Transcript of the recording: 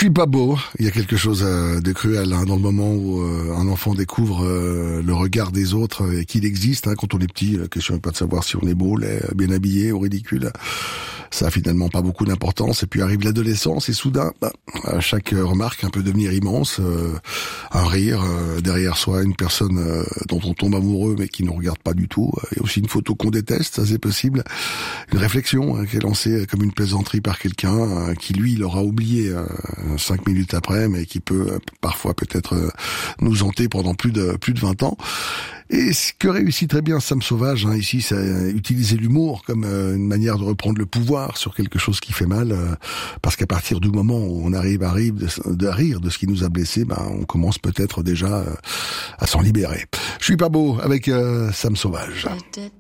suis pas beau. Il y a quelque chose de cruel dans le moment où un enfant découvre le regard des autres et qu'il existe. Quand on est petit, la question n'est pas de savoir si on est beau, bien habillé ou ridicule. Ça a finalement pas beaucoup d'importance. Et puis arrive l'adolescence et soudain, chaque remarque peut devenir immense. Un rire, derrière soi, une personne dont on tombe amoureux mais qui ne regarde pas du tout. Et aussi une photo qu'on déteste, ça c'est possible. Une réflexion qui est lancée comme une plaisanterie par quelqu'un qui lui l'aura oublié 5 minutes après, mais qui peut parfois peut-être nous hanter pendant plus de 20 ans. Et ce que réussit très bien Sam Sauvage, ici, c'est utiliser l'humour comme une manière de reprendre le pouvoir sur quelque chose qui fait mal, parce qu'à partir du moment où on arrive à rire de ce qui nous a blessés, on commence peut-être déjà à s'en libérer. Je suis pas beau avec Sam Sauvage.